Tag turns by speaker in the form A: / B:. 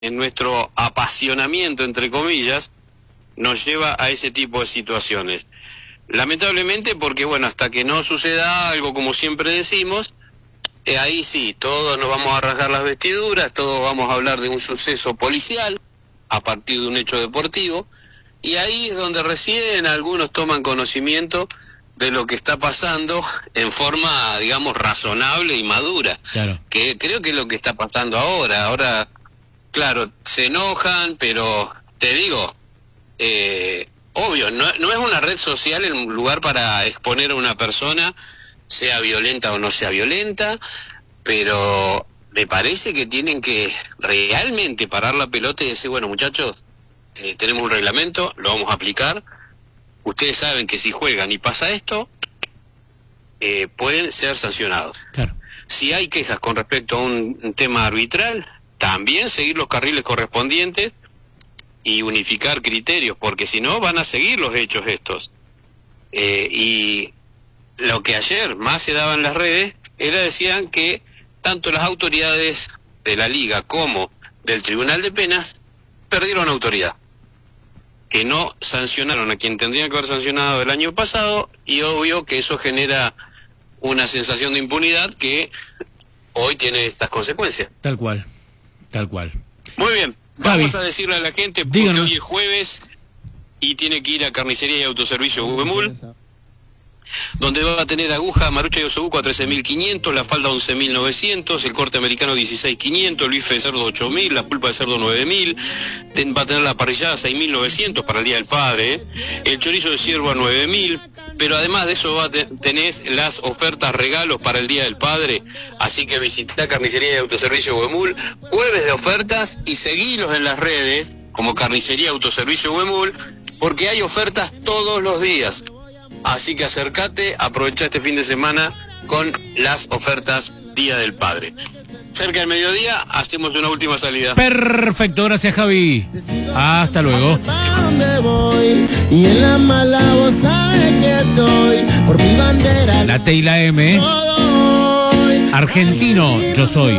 A: en nuestro apasionamiento, entre comillas, nos lleva a ese tipo de situaciones. Lamentablemente porque, bueno, hasta que no suceda algo, como siempre decimos, ahí sí, todos nos vamos a rasgar las vestiduras, todos vamos a hablar de un suceso policial a partir de un hecho deportivo, y ahí es donde recién algunos toman conocimiento de lo que está pasando en forma, digamos, razonable y madura.
B: Claro.
A: Que creo que es lo que está pasando ahora. Ahora, claro, se enojan, pero te digo, obvio, no es una red social en un lugar para exponer a una persona, sea violenta o no sea violenta, pero me parece que tienen que realmente parar la pelota y decir, bueno, muchachos, tenemos un reglamento, lo vamos a aplicar. Ustedes saben que si juegan y pasa esto, pueden ser sancionados.
B: Claro.
A: Si hay quejas con respecto a un tema arbitral, también seguir los carriles correspondientes y unificar criterios, porque si no van a seguir los hechos estos. Y lo que ayer más se daba en las redes decían que tanto las autoridades de la Liga como del Tribunal de Penas perdieron autoridad, que no sancionaron a quien tendrían que haber sancionado el año pasado, y obvio que eso genera una sensación de impunidad que hoy tiene estas consecuencias.
B: Tal cual, tal cual.
A: Muy bien,
B: Javi,
A: vamos a decirle a la gente, porque
B: díganos.
A: hoy es jueves y tiene que ir a Carnicería y Autoservicio Huemul, donde va a tener aguja marucha y osobuco a 13.500, la falda 11.900, el corte americano 16.500, el bife de cerdo 8.000, la pulpa de cerdo 9.000, va a tener la parrillada 6.900 para el Día del Padre, el chorizo de ciervo a 9.000, pero además de eso tenés las ofertas regalos para el Día del Padre, así que visitá Carnicería y Autoservicio Huemul, jueves de ofertas, y seguilos en las redes como Carnicería y Autoservicio Huemul, porque hay ofertas todos los días. Así que acércate, aprovecha este fin de semana con las ofertas Día del Padre. Cerca del mediodía hacemos una última salida.
B: Perfecto, gracias Javi. Hasta luego.
C: Y en la mala vos sabes que estoy por mi bandera.
B: La T y la M. Argentino, yo soy.